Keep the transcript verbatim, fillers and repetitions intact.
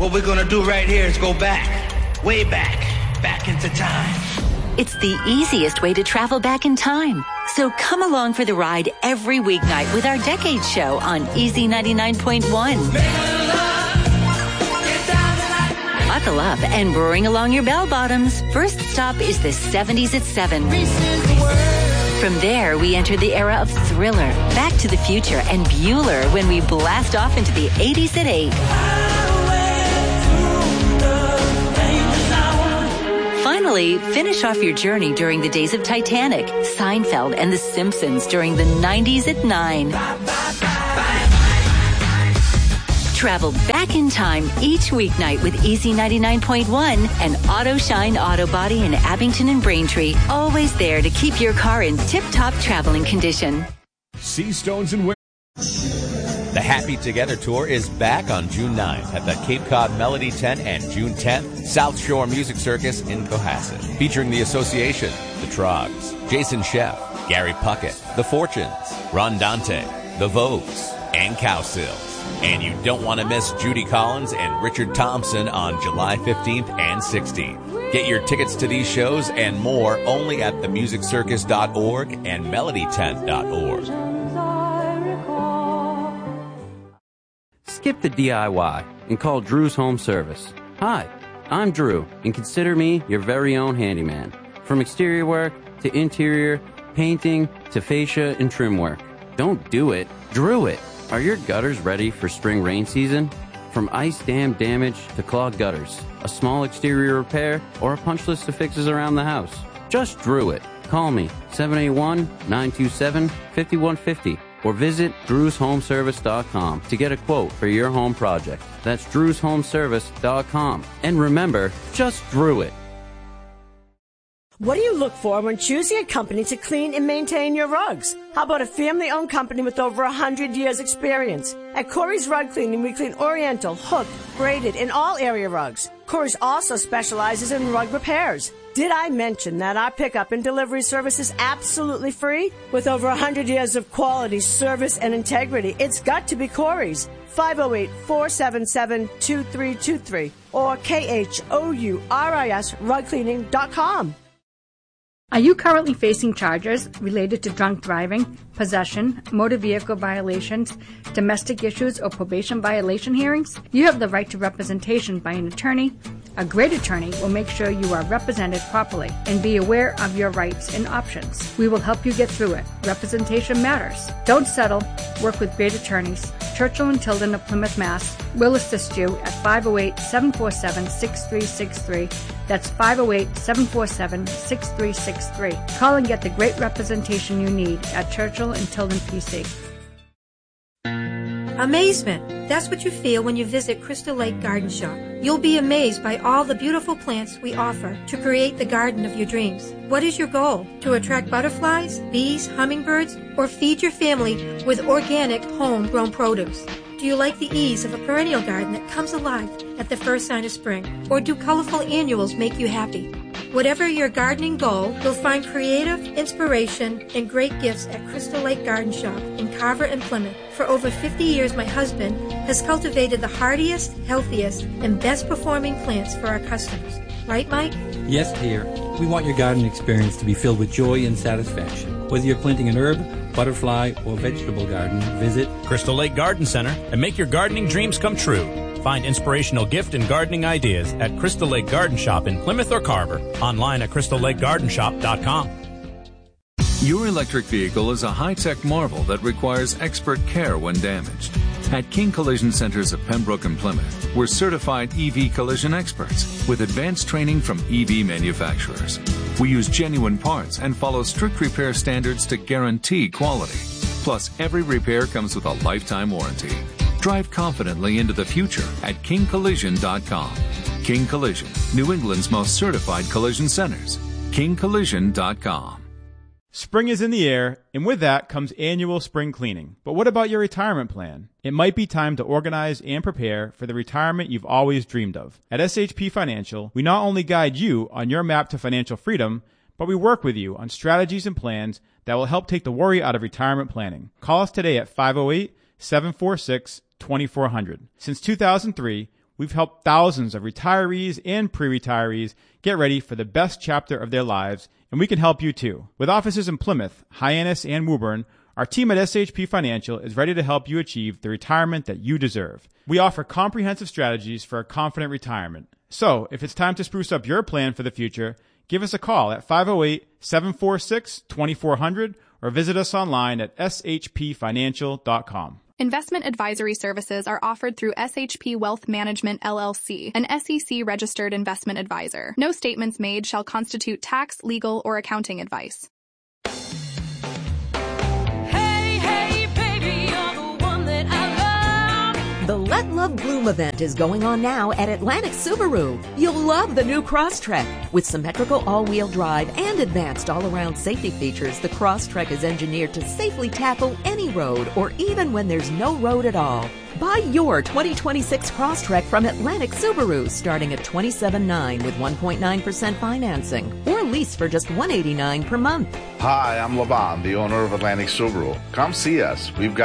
What we're gonna do right here is go back, way back, back into time. It's the easiest way to travel back in time. So come along for the ride every weeknight with our Decade Show on Easy ninety-nine point one. Buckle up and bring along your bell bottoms. First stop is the seventies at seven. From there, we enter the era of Thriller, Back to the Future, and Bueller when we blast off into the eighties at eight. Finally, finish off your journey during the days of Titanic, Seinfeld, and The Simpsons during the nineties at nine. Travel back in time each weeknight with Easy ninety-nine point one and Auto Shine Auto Body in Abington and Braintree. Always there to keep your car in tip-top traveling condition. Seastones and The Happy Together Tour is back on June ninth at the Cape Cod Melody Tent and June tenth, South Shore Music Circus in Cohasset. Featuring the Association, The Trogs, Jason Sheff, Gary Puckett, The Fortunes, Ron Dante, The Vogues, and Cowsills. And you don't want to miss Judy Collins and Richard Thompson on July fifteenth and sixteenth. Get your tickets to these shows and more only at the music circus dot org and melody tent dot org. Skip the D I Y and call Drew's Home Service. Hi, I'm Drew, and consider me your very own handyman. From exterior work to interior, painting to fascia and trim work. Don't do it, Drew it. Are your gutters ready for spring rain season? From ice dam damage to clogged gutters, a small exterior repair, or a punch list of fixes around the house. Just Drew it. Call me, seven eight one, nine two seven, five one five zero, or visit drews home service dot com to get a quote for your home project. That's drews home service dot com. And remember, just Drew it. What do you look for when choosing a company to clean and maintain your rugs? How about a family-owned company with over one hundred years experience? At Corey's Rug Cleaning, we clean oriental, hooked, braided, and all area rugs. Corey's also specializes in rug repairs. Did I mention that our pickup and delivery service is absolutely free? With over one hundred years of quality, service, and integrity, it's got to be Corey's. five oh eight, four seven seven, two three two three or K H O U R I S rug cleaning dot com. Are you currently facing charges related to drunk driving, possession, motor vehicle violations, domestic issues, or probation violation hearings? You have the right to representation by an attorney. A great attorney will make sure you are represented properly and be aware of your rights and options. We will help you get through it. Representation matters. Don't settle. Work with great attorneys. Churchill and Tilden of Plymouth, Mass. will assist you at five oh eight, seven four seven, six three six three. That's five oh eight, seven four seven, six three six three. Call and get the great representation you need at Churchill and Tilden P C. Amazement. That's what you feel when you visit Crystal Lake Garden Shop. You'll be amazed by all the beautiful plants we offer to create the garden of your dreams. What is your goal? To attract butterflies, bees, hummingbirds, or feed your family with organic, homegrown produce? Do you like the ease of a perennial garden that comes alive at the first sign of spring? Or do colorful annuals make you happy? Whatever your gardening goal, you'll find creative, inspiration, and great gifts at Crystal Lake Garden Shop in Carver and Plymouth. For over fifty years, my husband has cultivated the hardiest, healthiest, and best performing plants for our customers. Right, Mike? Yes, dear. We want your garden experience to be filled with joy and satisfaction. Whether you're planting an herb, butterfly, or vegetable garden, visit Crystal Lake Garden Center and make your gardening dreams come true. Find inspirational gift and gardening ideas at Crystal Lake Garden Shop in Plymouth or Carver. Online at crystal lake garden shop dot com. Your electric vehicle is a high-tech marvel that requires expert care when damaged. At King Collision Centers of Pembroke and Plymouth, we're certified E V collision experts with advanced training from E V manufacturers. We use genuine parts and follow strict repair standards to guarantee quality. Plus, every repair comes with a lifetime warranty. Drive confidently into the future at king collision dot com. King Collision, New England's most certified collision centers. king collision dot com. Spring is in the air, and with that comes annual spring cleaning. But what about your retirement plan? It might be time to organize and prepare for the retirement you've always dreamed of. At S H P Financial, we not only guide you on your map to financial freedom, but we work with you on strategies and plans that will help take the worry out of retirement planning. Call us today at five oh eight, seven four six, two four zero zero. Since two thousand three, we've helped thousands of retirees and pre-retirees get ready for the best chapter of their lives, and we can help you too. With offices in Plymouth, Hyannis, and Woburn, our team at S H P Financial is ready to help you achieve the retirement that you deserve. We offer comprehensive strategies for a confident retirement. So, if it's time to spruce up your plan for the future, give us a call at five oh eight, seven four six, two four zero zero or visit us online at s h p financial dot com. Investment advisory services are offered through S H P Wealth Management, L L C, an S E C-registered investment advisor. No statements made shall constitute tax, legal, or accounting advice. The Let Love Bloom event is going on now at Atlantic Subaru. You'll love the new Crosstrek. With symmetrical all-wheel drive and advanced all-around safety features, the Crosstrek is engineered to safely tackle any road or even when there's no road at all. Buy your twenty twenty-six Crosstrek from Atlantic Subaru starting at twenty-seven thousand nine hundred dollars with one point nine percent financing or lease for just one hundred eighty-nine dollars per month. Hi, I'm Laban, the owner of Atlantic Subaru. Come see us. We've got